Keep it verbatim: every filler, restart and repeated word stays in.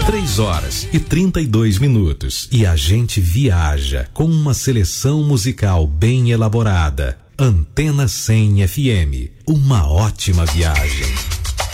Três horas e trinta e dois minutos. E a gente viaja com uma seleção musical bem elaborada. Antena cem F M. Uma ótima viagem.